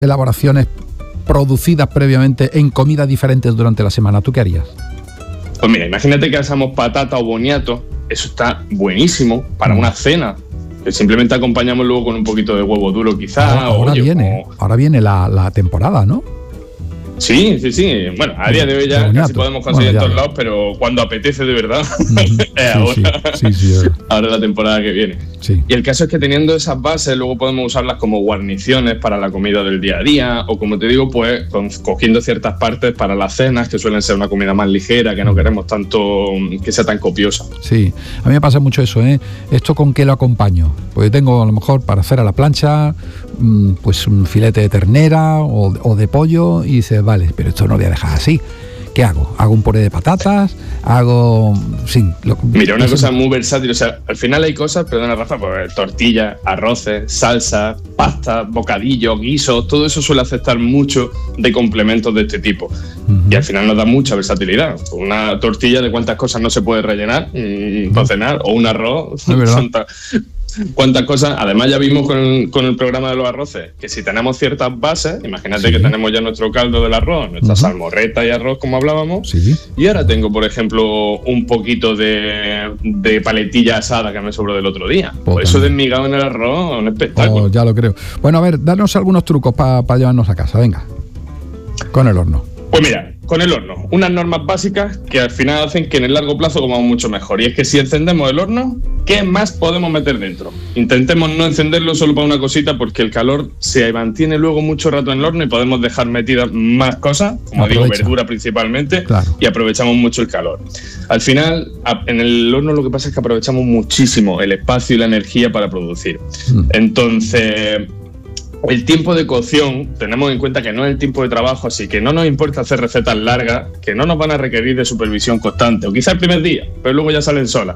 elaboraciones producidas previamente en comidas diferentes durante la semana, ¿tú qué harías? Pues mira, imagínate que hacemos patata o boniato, eso está buenísimo para una cena. Que simplemente acompañamos luego con un poquito de huevo duro quizás. Ahora viene la temporada, ¿no? Sí. Bueno, a día de hoy ya casi podemos conseguir en todos lados, pero cuando apetece de verdad, ahora. Sí. Ahora es la temporada que viene. Sí. Y el caso es que teniendo esas bases, luego podemos usarlas como guarniciones para la comida del día a día, o como te digo, pues cogiendo ciertas partes para las cenas, que suelen ser una comida más ligera, que no queremos tanto que sea tan copiosa. Sí, a mí me pasa mucho eso, ¿eh? ¿Esto con qué lo acompaño? Pues tengo a lo mejor para hacer a la plancha, pues un filete de ternera o de pollo, y dices, vale, pero esto no lo voy a dejar así. ¿Qué hago? ¿Hago un puré de patatas? ¿Hago...? Sí, mira, una cosa muy versátil. O sea, al final hay cosas, perdona Rafa, pues tortillas, arroces, salsa, pasta, bocadillos, guisos, todo eso suele aceptar mucho de complementos de este tipo. Y al final nos da mucha versatilidad. Una tortilla, ¿de cuántas cosas no se puede rellenar para cenar? O un arroz. Es verdad. ¿Cuántas cosas? Además ya vimos con el programa de los arroces que si tenemos ciertas bases, imagínate que tenemos ya nuestro caldo del arroz, nuestra salmorreta y arroz como hablábamos, y ahora tengo por ejemplo un poquito de paletilla asada que me sobró del otro día, pues eso desmigado en el arroz, un espectáculo. Ya lo creo. Bueno, a ver, danos algunos trucos para llevarnos a casa, venga, con el horno. Pues mira, con el horno, unas normas básicas que al final hacen que en el largo plazo comamos mucho mejor. Y es que si encendemos el horno, ¿qué más podemos meter dentro? Intentemos no encenderlo solo para una cosita, porque el calor se mantiene luego mucho rato en el horno y podemos dejar metidas más cosas, como digo, verdura principalmente, y aprovechamos mucho el calor. Al final, en el horno lo que pasa es que aprovechamos muchísimo el espacio y la energía para producir. Entonces... el tiempo de cocción, tenemos en cuenta que no es el tiempo de trabajo, así que no nos importa hacer recetas largas que no nos van a requerir de supervisión constante, o quizá el primer día, pero luego ya salen solas.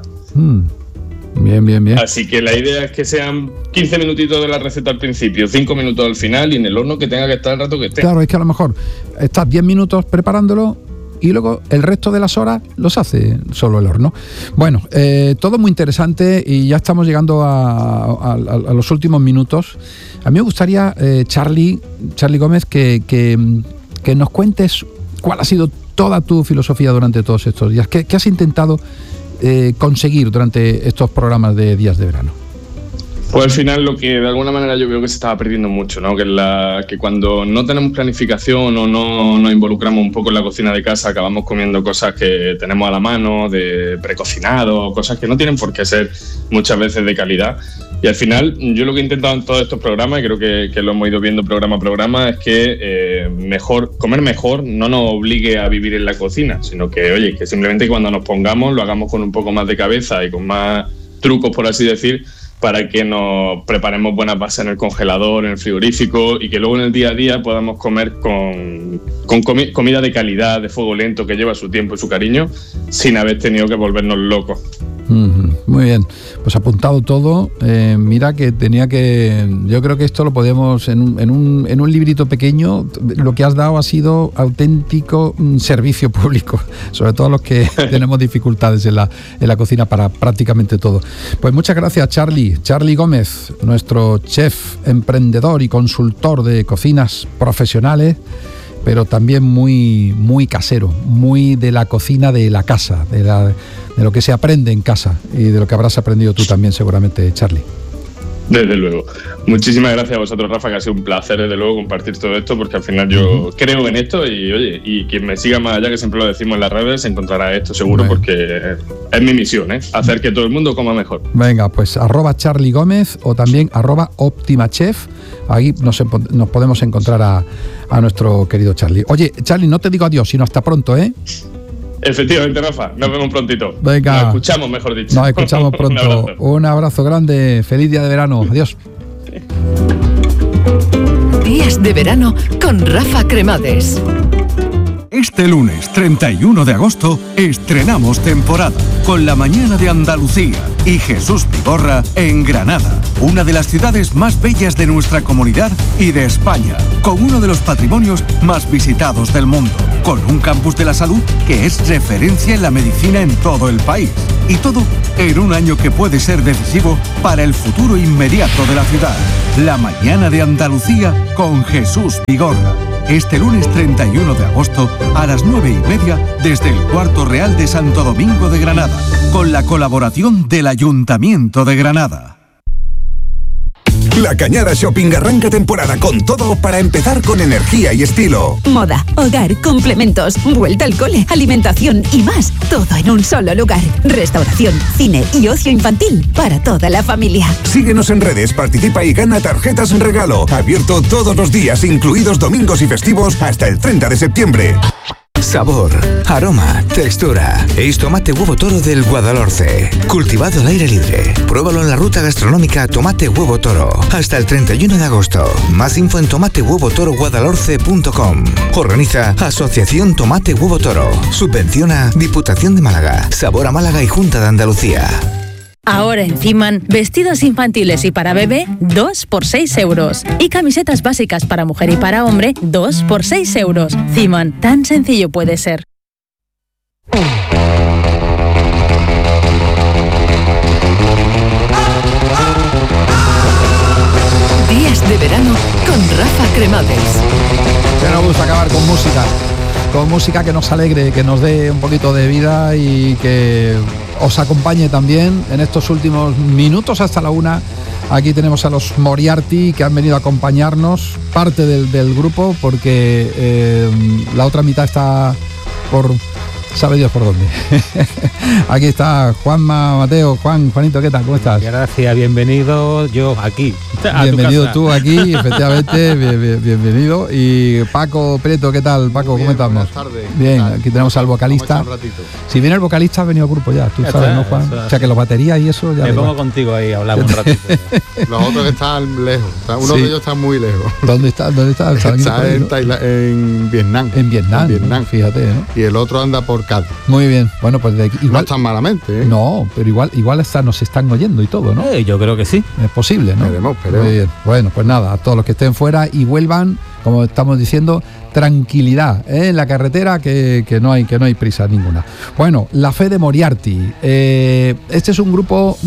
Bien. Así que la idea es que sean 15 minutitos de la receta al principio, 5 minutos al final, y en el horno que tenga que estar el rato que esté. Claro, es que a lo mejor estás 10 minutos preparándolo y luego el resto de las horas los hace solo el horno. Bueno, todo muy interesante y ya estamos llegando a los últimos minutos. A mí me gustaría, Charly Gómez, que nos cuentes cuál ha sido toda tu filosofía durante todos estos días. ¿Qué has intentado conseguir durante estos programas de Días de Verano? Pues al final lo que de alguna manera yo veo que se estaba perdiendo mucho, ¿no? Que cuando no tenemos planificación o no nos involucramos un poco en la cocina de casa, acabamos comiendo cosas que tenemos a la mano, de precocinado, cosas que no tienen por qué ser muchas veces de calidad. Y al final yo lo que he intentado en todos estos programas, y creo que lo hemos ido viendo programa a programa, es que comer mejor no nos obligue a vivir en la cocina, sino que, oye, que simplemente cuando nos pongamos lo hagamos con un poco más de cabeza y con más trucos, por así decir, para que nos preparemos buenas bases en el congelador, en el frigorífico, y que luego en el día a día podamos comer con comida de calidad, de fuego lento, que lleva su tiempo y su cariño, sin haber tenido que volvernos locos. Muy bien, pues apuntado todo. Mira que yo creo que esto lo podemos en un librito pequeño. Lo que has dado ha sido auténtico servicio público, sobre todo los que tenemos dificultades en la cocina para prácticamente todo. Pues muchas gracias, Charly Gómez, nuestro chef, emprendedor y consultor de cocinas profesionales, pero también muy, muy casero, muy de la cocina de la casa, de lo que se aprende en casa y de lo que habrás aprendido tú también seguramente, Charly. Desde luego. Muchísimas gracias a vosotros, Rafa, que ha sido un placer desde luego compartir todo esto, porque al final yo creo en esto y oye, y quien me siga más allá, que siempre lo decimos en las redes, encontrará esto seguro, porque es mi misión, hacer que todo el mundo coma mejor. Venga, pues @Charly Gómez o también @OptimaChef. Ahí nos podemos encontrar a nuestro querido Charly. Oye, Charly, no te digo adiós, sino hasta pronto, ¿eh? Efectivamente, Rafa, nos vemos prontito. Venga. Nos escuchamos, mejor dicho. Nos escuchamos pronto. Un abrazo grande, feliz día de verano. Adiós. Días de Verano con Rafa Cremades. Este lunes 31 de agosto estrenamos temporada con La Mañana de Andalucía y Jesús Vigorra en Granada, una de las ciudades más bellas de nuestra comunidad y de España, con uno de los patrimonios más visitados del mundo, con un campus de la salud que es referencia en la medicina en todo el país. Y todo en un año que puede ser decisivo para el futuro inmediato de la ciudad. La Mañana de Andalucía con Jesús Vigorra. Este lunes 31 de agosto a las 9:30 desde el Cuarto Real de Santo Domingo de Granada, con la colaboración del Ayuntamiento de Granada. La Cañada Shopping arranca temporada con todo para empezar con energía y estilo. Moda, hogar, complementos, vuelta al cole, alimentación y más. Todo en un solo lugar. Restauración, cine y ocio infantil para toda la familia. Síguenos en redes, participa y gana tarjetas en regalo. Abierto todos los días, incluidos domingos y festivos, hasta el 30 de septiembre. Sabor, aroma, textura. Es tomate huevo toro del Guadalhorce. Cultivado al aire libre. Pruébalo en la ruta gastronómica Tomate Huevo Toro. Hasta el 31 de agosto. Más info en tomatehuevotoroguadalhorce.com. Organiza Asociación Tomate Huevo Toro. Subvenciona Diputación de Málaga. Sabor a Málaga y Junta de Andalucía. Ahora en Ciman, vestidos infantiles y para bebé, 2 por 6 euros. Y camisetas básicas para mujer y para hombre, 2 por 6 euros. Ciman, tan sencillo puede ser. Días de verano con Rafa Cremades. Que nos gusta acabar con música que nos alegre, que nos dé un poquito de vida y que os acompañe también en estos últimos minutos hasta la 1. Aquí tenemos a los Moriarty que han venido a acompañarnos, parte del grupo, porque la otra mitad está por... sabe Dios por dónde. Aquí está Juanma, Mateo, Juanito, ¿qué tal? ¿Cómo estás? Gracias, bienvenido yo aquí. Bienvenido tú aquí, efectivamente, bienvenido. Y Paco Prieto, ¿qué tal? Paco, ¿cómo estamos? Buenas tardes. Bien, aquí tenemos al vocalista. Si viene el vocalista, ha venido al grupo ya, tú sabes, ¿no, Juan? O sea, que los baterías y eso ya... Me pongo contigo ahí, hablamos un ratito. Los otros que están lejos, uno de ellos está muy lejos. ¿Dónde está? Está en Vietnam. En Vietnam, fíjate, ¿no? Y el otro anda por Cádiz. Muy bien, bueno, pues de aquí, igual, no están malamente, ¿eh? No, pero igual hasta nos están oyendo y todo, ¿no? Yo creo que sí. Es posible, ¿no? Esperemos. Muy bien. Bueno, pues nada, a todos los que estén fuera y vuelvan, como estamos diciendo, tranquilidad, ¿eh? En la carretera, que no hay prisa ninguna. Bueno, La Fe de Moriarty. Este es un grupo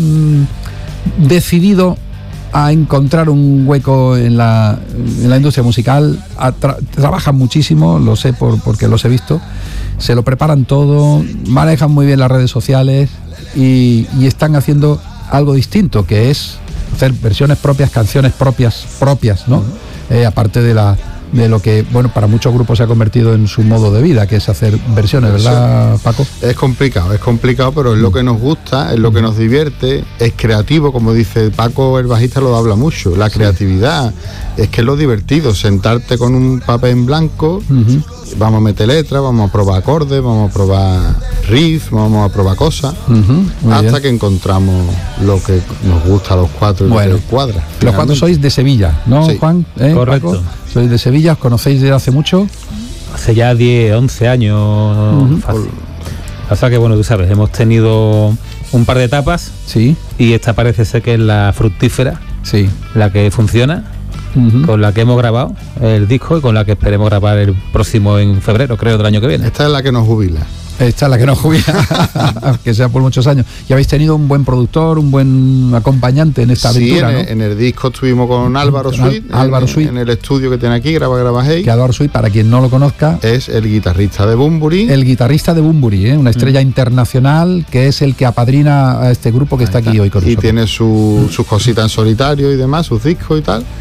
decidido a encontrar un hueco en la industria musical. Trabajan muchísimo, lo sé porque los he visto. Se lo preparan todo, manejan muy bien las redes sociales y están haciendo algo distinto, que es hacer versiones propias, canciones propias, ¿no? Aparte de lo que, bueno, para muchos grupos se ha convertido en su modo de vida, que es hacer versiones, ¿verdad, Paco? Es complicado, pero es lo que nos gusta, es lo que nos divierte, es creativo, como dice Paco, el bajista lo habla mucho, la creatividad, es que es lo divertido, sentarte con un papel en blanco, vamos a meter letras, vamos a probar acordes, vamos a probar riff, vamos a probar cosas, hasta que encontramos lo que nos gusta a los cuatro y lo que cuadra. Los cuatro sois de Sevilla, ¿no, sí. Juan? Correcto. Paco? Sois de Sevilla, ¿os conocéis desde hace mucho? Hace ya 10, 11 años. O sea que, bueno, tú sabes, hemos tenido un par de etapas. Sí. Y esta parece ser que es la fructífera. Sí. La que funciona. Con la que hemos grabado el disco y con la que esperemos grabar el próximo en febrero, creo, del año que viene. Esta es la que nos jubila. Esta es la que nos jubila, que sea por muchos años. Y habéis tenido un buen productor, un buen acompañante en esta aventura, ¿no? En el disco estuvimos con Álvaro Sweet, en el estudio que tiene aquí, Graba Hey. Que Álvaro Sweet, para quien no lo conozca, es el guitarrista de Bunbury. El guitarrista de Bunbury, una estrella internacional, que es el que apadrina a este grupo que está aquí hoy con nosotros. Y tiene sus cositas en solitario y demás, sus discos y tal.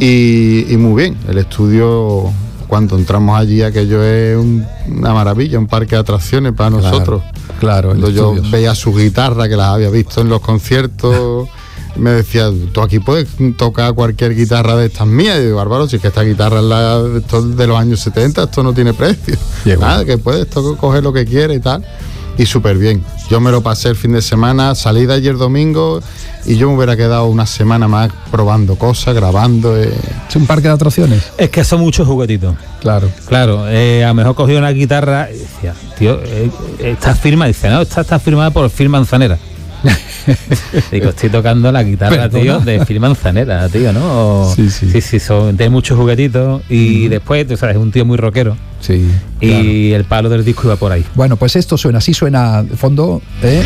Y muy bien, el estudio... Cuando entramos allí, aquello es una maravilla, un parque de atracciones para nosotros. Claro. Cuando yo veía su guitarra, que las había visto en los conciertos, me decía, tú aquí puedes tocar cualquier guitarra de estas mías. Y digo, Bárbaro, si es que esta guitarra es de los años 70, esto no tiene precio. Nada, que puedes coger lo que quieras y tal. Y súper bien. Yo me lo pasé el fin de semana, salí de ayer domingo y yo me hubiera quedado una semana más probando cosas, grabando. Es un parque de atracciones. Es que son muchos juguetitos. Claro. A lo mejor cogí una guitarra y decía, tío, esta firma, dice, no, está firmada por Phil Manzanera. Digo, estoy tocando la guitarra, tío, de Phil Manzanera, tío, ¿no? Sí, tiene muchos juguetitos y después, tú sabes, es un tío muy rockero. Sí. Y el palo del disco iba por ahí. Bueno, pues esto suena, así suena de fondo, este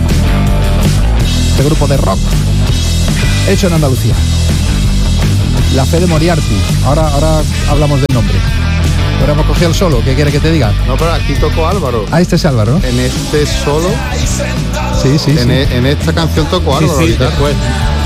grupo de rock hecho en Andalucía. La Fede Moriarty. Ahora hablamos del nombre. Ahora hemos cogido el solo, ¿qué quiere que te diga? No, pero aquí tocó Álvaro. Ah, este es Álvaro, ¿no? En este solo. Sí. En esta canción tocó Álvaro. Sí, después.